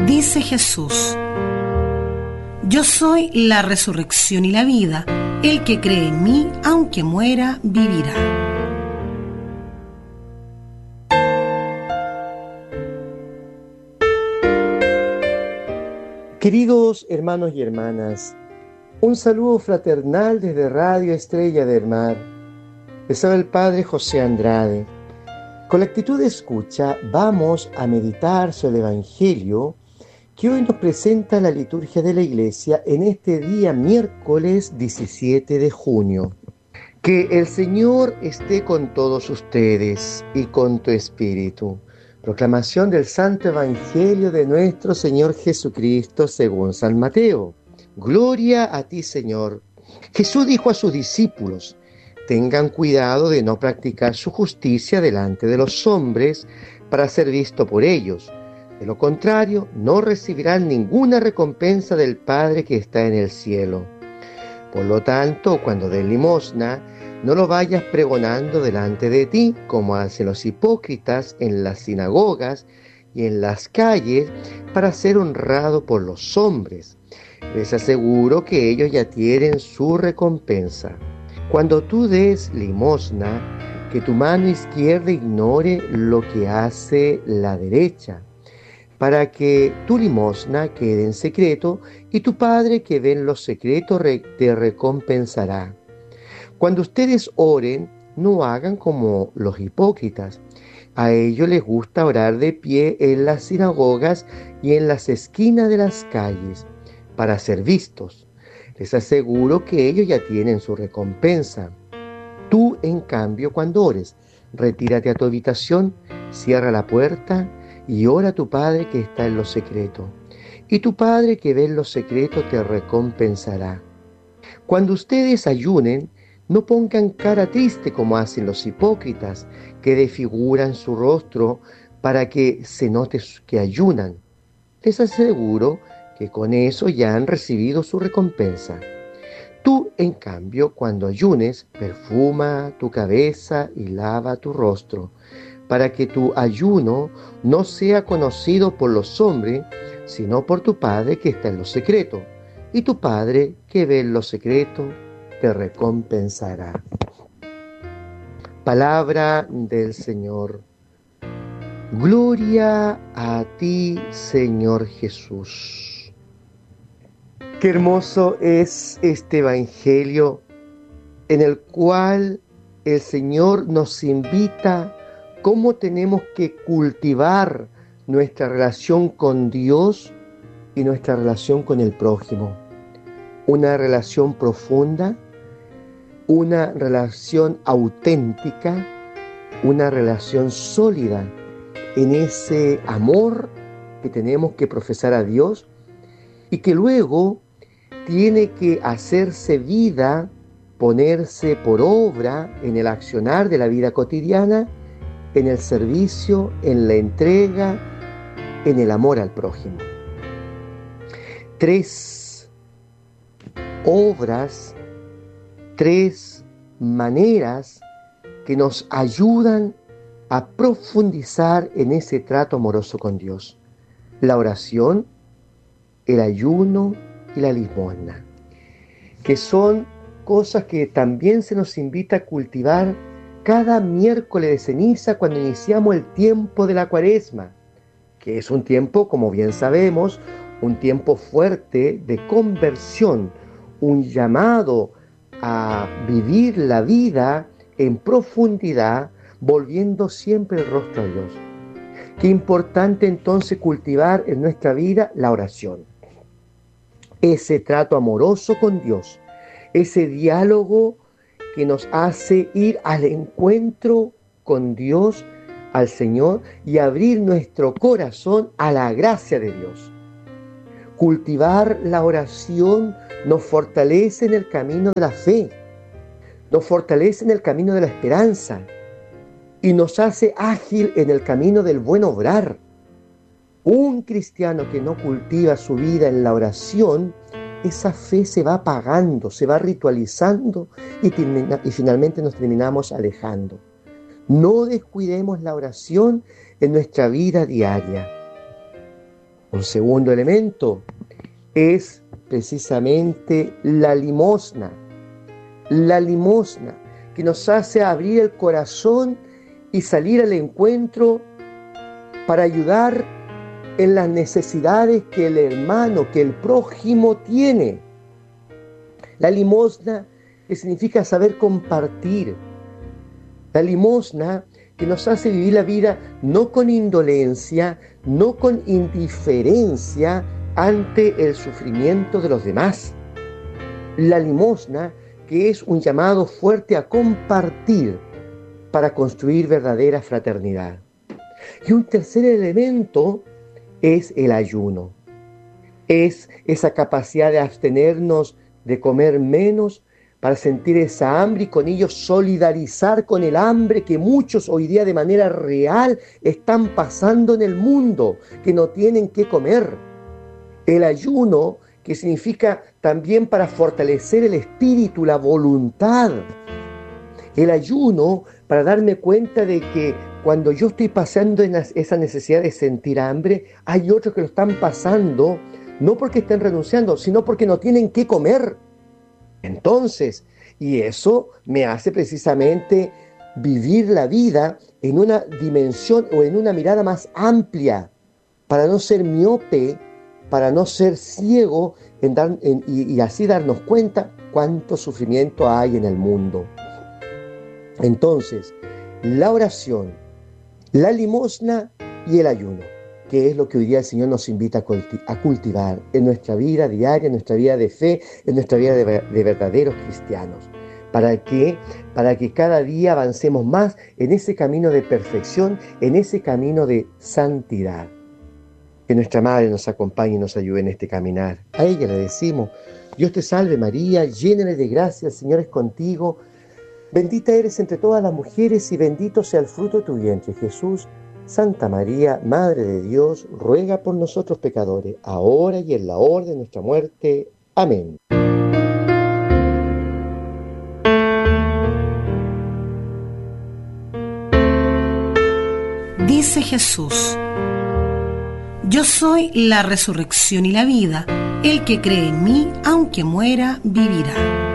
Dice Jesús: yo soy la resurrección y la vida. El que cree en mí, aunque muera, vivirá. Queridos hermanos y hermanas, un saludo fraternal desde Radio Estrella del Mar. Les habla el Padre José Andrade. Con la actitud de escucha vamos a meditar sobre el Evangelio que hoy nos presenta la liturgia de la Iglesia en este día miércoles 17 de junio. Que el Señor esté con todos ustedes y con tu espíritu. Proclamación del Santo Evangelio de nuestro Señor Jesucristo según San Mateo. Gloria a ti, Señor. Jesús dijo a sus discípulos: tengan cuidado de no practicar su justicia delante de los hombres para ser visto por ellos. De lo contrario, no recibirán ninguna recompensa del Padre que está en el cielo. Por lo tanto, cuando des limosna, no lo vayas pregonando delante de ti, como hacen los hipócritas en las sinagogas y en las calles, para ser honrado por los hombres. Les aseguro que ellos ya tienen su recompensa. Cuando tú des limosna, que tu mano izquierda ignore lo que hace la derecha, para que tu limosna quede en secreto, y tu Padre que ve en lo secreto te recompensará. Cuando ustedes oren, no hagan como los hipócritas. A ellos les gusta orar de pie en las sinagogas y en las esquinas de las calles, para ser vistos. Les aseguro que ellos ya tienen su recompensa. Tú, en cambio, cuando ores, retírate a tu habitación, cierra la puerta y ora a tu Padre que está en lo secreto. Y tu Padre que ve en lo secreto te recompensará. Cuando ustedes ayunen, no pongan cara triste como hacen los hipócritas, que desfiguran su rostro para que se note que ayunan. Les aseguro que con eso ya han recibido su recompensa. Tú, en cambio, cuando ayunes, perfuma tu cabeza y lava tu rostro, para que tu ayuno no sea conocido por los hombres, sino por tu Padre que está en lo secreto. Y tu Padre que ve en lo secreto te recompensará. Palabra del Señor. Gloria a ti, Señor Jesús. Qué hermoso es este Evangelio en el cual el Señor nos invita cómo tenemos que cultivar nuestra relación con Dios y nuestra relación con el prójimo. Una relación profunda, una relación auténtica, una relación sólida en ese amor que tenemos que profesar a Dios y que luego tiene que hacerse vida, ponerse por obra en el accionar de la vida cotidiana, en el servicio, en la entrega, en el amor al prójimo. 3 obras, 3 maneras que nos ayudan a profundizar en ese trato amoroso con Dios. La oración, el ayuno y la limosna, que son cosas que también se nos invita a cultivar cada miércoles de ceniza cuando iniciamos el tiempo de la Cuaresma, que es un tiempo, como bien sabemos, un tiempo fuerte de conversión, un llamado a vivir la vida en profundidad, volviendo siempre el rostro a Dios. Qué importante entonces cultivar en nuestra vida la oración. Ese trato amoroso con Dios, ese diálogo que nos hace ir al encuentro con Dios, al Señor, y abrir nuestro corazón a la gracia de Dios. Cultivar la oración nos fortalece en el camino de la fe, nos fortalece en el camino de la esperanza y nos hace ágil en el camino del buen obrar. Un cristiano que no cultiva su vida en la oración, esa fe se va apagando, se va ritualizando y finalmente nos terminamos alejando. No descuidemos la oración en nuestra vida diaria. Un segundo elemento es precisamente la limosna que nos hace abrir el corazón y salir al encuentro para ayudar en las necesidades que el hermano, que el prójimo tiene. La limosna, que significa saber compartir. La limosna que nos hace vivir la vida no con indolencia, no con indiferencia ante el sufrimiento de los demás. La limosna que es un llamado fuerte a compartir para construir verdadera fraternidad. Y un tercer elemento es el ayuno. Es esa capacidad de abstenernos de comer menos para sentir esa hambre y con ello solidarizar con el hambre que muchos hoy día de manera real están pasando en el mundo, que no tienen qué comer. El ayuno, que significa también para fortalecer el espíritu, la voluntad. El ayuno para darme cuenta de que cuando yo estoy pasando en esa necesidad de sentir hambre, hay otros que lo están pasando, no porque estén renunciando, sino porque no tienen qué comer. Entonces, y eso me hace precisamente vivir la vida en una dimensión o en una mirada más amplia, para no ser miope, para no ser ciego y así darnos cuenta cuánto sufrimiento hay en el mundo. Entonces, la oración, la limosna y el ayuno, que es lo que hoy día el Señor nos invita a cultivar en nuestra vida diaria, en nuestra vida de fe, en nuestra vida de verdaderos cristianos. ¿Para qué? Para que cada día avancemos más en ese camino de perfección, en ese camino de santidad. Que nuestra Madre nos acompañe y nos ayude en este caminar. A ella le decimos: Dios te salve María, llena de gracia, el Señor es contigo. Bendita eres entre todas las mujeres y bendito sea el fruto de tu vientre, Jesús. Santa María, Madre de Dios, ruega por nosotros pecadores, ahora y en la hora de nuestra muerte. Amén. Dice Jesús: yo soy la resurrección y la vida. El que cree en mí, aunque muera, vivirá.